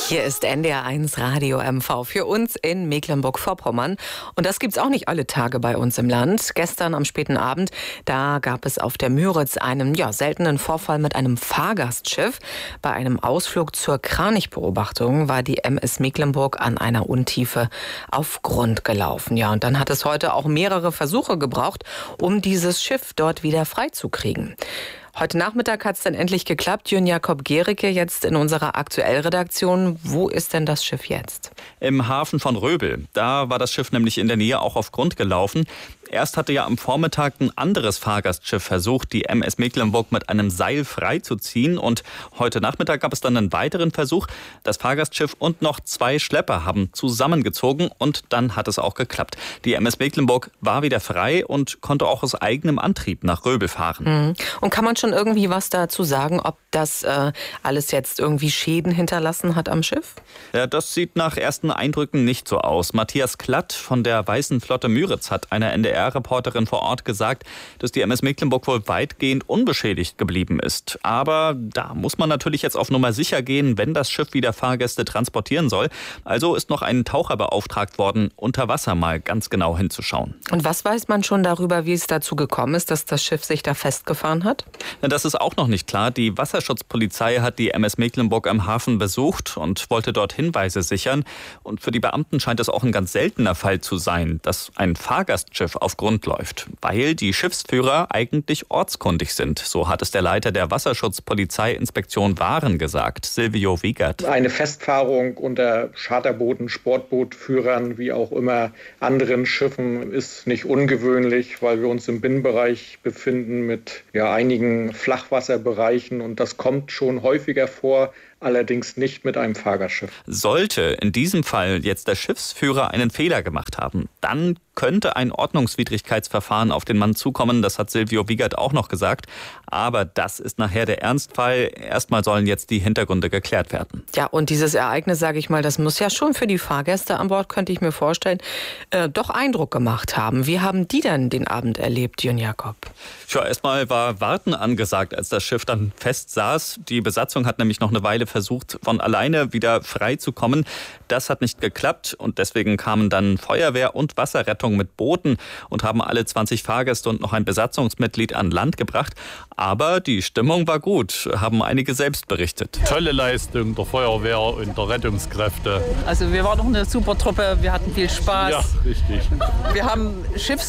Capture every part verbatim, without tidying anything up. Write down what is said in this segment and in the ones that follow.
Hier ist N D R eins Radio M V für uns in Mecklenburg-Vorpommern. Und das gibt's auch nicht alle Tage bei uns im Land. Gestern am späten Abend, da gab es auf der Müritz einen ja, seltenen Vorfall mit einem Fahrgastschiff. Bei einem Ausflug zur Kranichbeobachtung war die M S Mecklenburg an einer Untiefe auf Grund gelaufen. Ja, und dann hat es heute auch mehrere Versuche gebraucht, um dieses Schiff dort wieder freizukriegen. Heute Nachmittag hat es dann endlich geklappt. Jürgen Jakob Gericke jetzt in unserer Aktuellredaktion. Wo ist denn das Schiff jetzt? Im Hafen von Röbel. Da war das Schiff nämlich in der Nähe auch auf Grund gelaufen. Erst hatte ja am Vormittag ein anderes Fahrgastschiff versucht, die M S Mecklenburg mit einem Seil freizuziehen. Und heute Nachmittag gab es dann einen weiteren Versuch. Das Fahrgastschiff und noch zwei Schlepper haben zusammengezogen und dann hat es auch geklappt. Die M S Mecklenburg war wieder frei und konnte auch aus eigenem Antrieb nach Röbel fahren. Und kann man schon irgendwie was dazu sagen, ob das äh, alles jetzt irgendwie Schäden hinterlassen hat am Schiff? Ja, das sieht nach ersten Eindrücken nicht so aus. Matthias Klatt von der Weißen Flotte Müritz hat einer N D R-Reporterin vor Ort gesagt, dass die M S Mecklenburg wohl weitgehend unbeschädigt geblieben ist. Aber da muss man natürlich jetzt auf Nummer sicher gehen, wenn das Schiff wieder Fahrgäste transportieren soll. Also ist noch ein Taucher beauftragt worden, unter Wasser mal ganz genau hinzuschauen. Und was weiß man schon darüber, wie es dazu gekommen ist, dass das Schiff sich da festgefahren hat? Das ist auch noch nicht klar. Die Wasserschutzpolizei hat die M S Mecklenburg am Hafen besucht und wollte dort Hinweise sichern. Und für die Beamten scheint es auch ein ganz seltener Fall zu sein, dass ein Fahrgastschiff auf Grund läuft, weil die Schiffsführer eigentlich ortskundig sind. So hat es der Leiter der Wasserschutzpolizeiinspektion Waren gesagt, Silvio Wiegert. Eine Festfahrung unter Charterbooten, Sportbootführern, wie auch immer anderen Schiffen ist nicht ungewöhnlich, weil wir uns im Binnenbereich befinden mit ja, einigen Flachwasserbereichen und das kommt schon häufiger vor. Allerdings nicht mit einem Fahrgastschiff. Sollte in diesem Fall jetzt der Schiffsführer einen Fehler gemacht haben, dann könnte ein Ordnungswidrigkeitsverfahren auf den Mann zukommen. Das hat Silvio Wiegert auch noch gesagt. Aber das ist nachher der Ernstfall. Erstmal sollen jetzt die Hintergründe geklärt werden. Ja, und dieses Ereignis, sage ich mal, das muss ja schon für die Fahrgäste an Bord, könnte ich mir vorstellen, äh, doch Eindruck gemacht haben. Wie haben die denn den Abend erlebt, Jürgen Jakob? Ja, erstmal war Warten angesagt, als das Schiff dann fest saß. Die Besatzung hat nämlich noch eine Weile versucht, von alleine wieder frei zu kommen. Das hat nicht geklappt und deswegen kamen dann Feuerwehr und Wasserrettung mit Booten und haben alle zwanzig Fahrgäste und noch ein Besatzungsmitglied an Land gebracht. Aber die Stimmung war gut, haben einige selbst berichtet. Tolle Leistung der Feuerwehr und der Rettungskräfte. Also wir waren noch eine super Truppe, wir hatten viel Spaß. Ja, richtig. Wir haben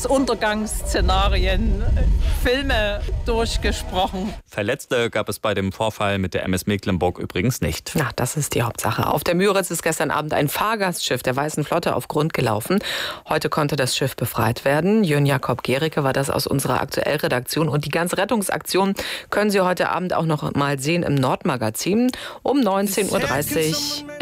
Schiffsuntergangsszenarien, Filme durchgesprochen. Verletzte gab es bei dem Vorfall mit der M S Mecklenburg übrigens nicht. Na, das ist die Hauptsache. Auf der Müritz ist gestern Abend ein Fahrgastschiff der Weißen Flotte auf Grund gelaufen. Heute konnte das Schiff befreit werden. Jürgen Jakob Gericke war das aus unserer Aktuellredaktion. Und die ganze Rettungsaktion können Sie heute Abend auch noch mal sehen im Nordmagazin um neunzehn Uhr dreißig.